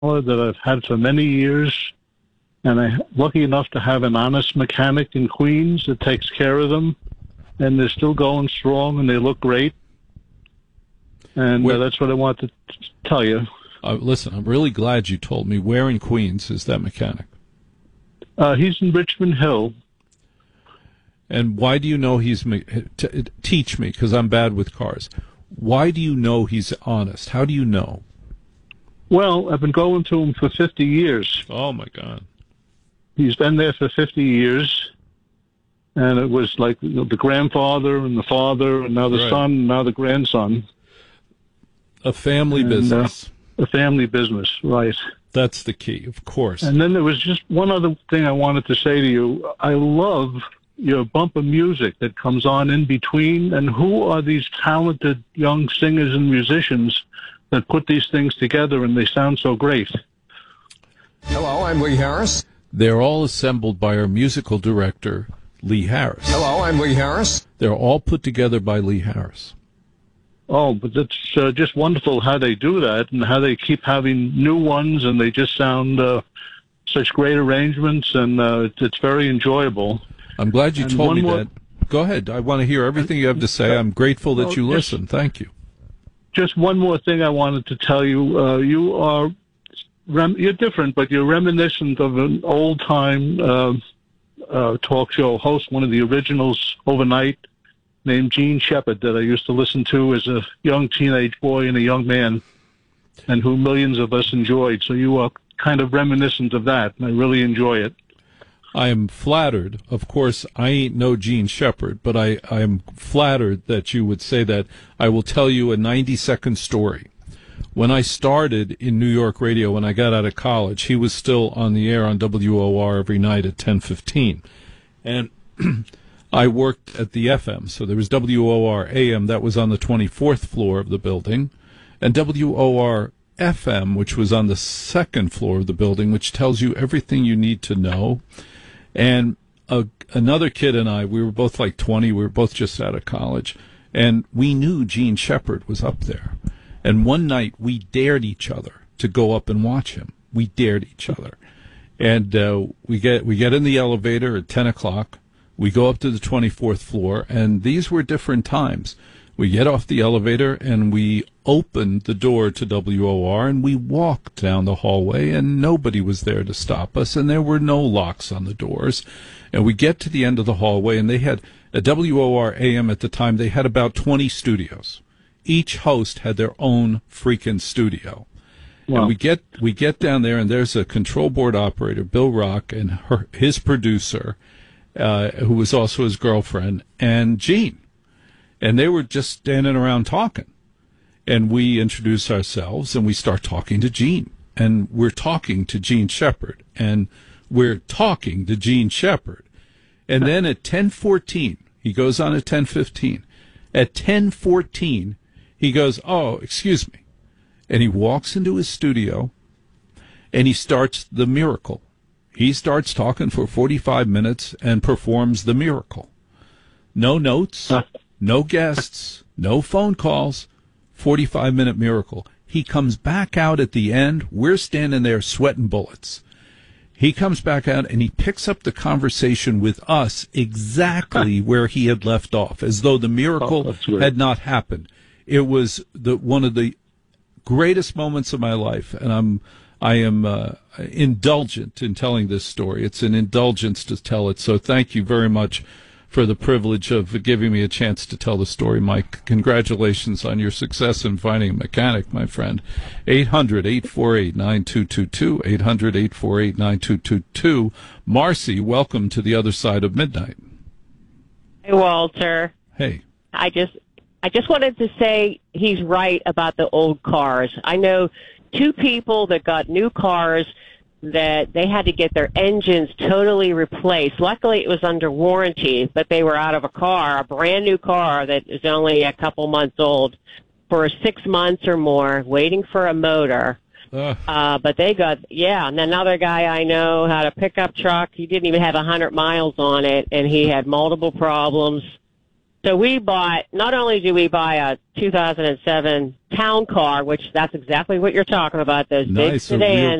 that I've had for many years, and I'm lucky enough to have an honest mechanic in Queens that takes care of them, and they're still going strong, and they look great. And that's what I wanted to tell you. Listen, I'm really glad you told me. Where in Queens is that mechanic? He's in Richmond Hill. And why do you know he's... teach me, because I'm bad with cars. Why do you know he's honest? How do you know? Well, I've been going to him for 50 years. Oh, my God. He's been there for 50 years. And it was like the grandfather and the father, and now the son, and now the grandson. A family business. A family business, right. That's the key, of course. And then there was just one other thing I wanted to say to you. I love your bumper music that comes on in between. And who are these talented young singers and musicians that put these things together and they sound so great? Hello, I'm Lee Harris. They're all assembled by our musical director, Lee Harris. Hello, I'm Lee Harris. They're all put together by Lee Harris. Oh, but it's just wonderful how they do that and how they keep having new ones, and they just sound such great arrangements, and it's very enjoyable. I'm glad you told me that. Go ahead. I want to hear everything you have to say. I'm grateful that you listen. Thank you. Just one more thing I wanted to tell you. You're different, but you're reminiscent of an old-time talk show host, one of the originals overnight, named Gene Shepard, that I used to listen to as a young teenage boy and a young man, and who millions of us enjoyed. So you are kind of reminiscent of that, and I really enjoy it. I am flattered. Of course, I ain't no Gene Shepard, but I am flattered that you would say that. I will tell you a 90-second story. When I started in New York radio, when I got out of college, he was still on the air on WOR every night at 10:15. And I worked at the FM, so there was WOR AM that was on the 24th floor of the building, and WOR FM, which was on the second floor of the building, which tells you everything you need to know. And another kid and I, we were both like 20, we were both just out of college, and we knew Gene Shepard was up there. And one night we dared each other to go up and watch him. We dared each other. And we get in the elevator at 10 o'clock. We go up to the 24th floor, and these were different times. We get off the elevator, and we opened the door to WOR, and we walked down the hallway, and nobody was there to stop us, and there were no locks on the doors. And we get to the end of the hallway, and they had, at WOR AM at the time, they had about 20 studios. Each host had their own freaking studio. Wow. And we get down there, and there's a control board operator, Bill Rock, and his producer, who was also his girlfriend, and Gene. And they were just standing around talking. And we introduce ourselves, and we start talking to Gene. And we're talking to Gene Shepard. And we're talking to Gene Shepard. And then at 10:14, he goes on at 10:15. At 10:14, he goes, "Oh, excuse me." And he walks into his studio, and he starts the miracle. He starts talking for 45 minutes and performs the miracle. No notes, no guests, no phone calls, 45-minute miracle. He comes back out at the end. We're standing there sweating bullets. He comes back out, and he picks up the conversation with us exactly where he had left off, as though the miracle had not happened. It was one of the greatest moments of my life, and I am indulgent in telling this story. It's an indulgence to tell it, so thank you very much for the privilege of giving me a chance to tell the story, Mike. Congratulations on your success in finding a mechanic, my friend. 800-848-9222, 800-848-9222. Marcy, welcome to the other side of midnight. Hey, Walter. Hey. I just wanted to say he's right about the old cars. I know two people that got new cars that they had to get their engines totally replaced. Luckily, it was under warranty, but they were out of a brand new car that is only a couple months old, for 6 months or more, waiting for a motor. But they got, and another guy I know had a pickup truck. He didn't even have 100 miles on it, and he had multiple problems. So we bought, not only do we buy a 2007 town car, which that's exactly what you're talking about, those big Nice, a real sedans.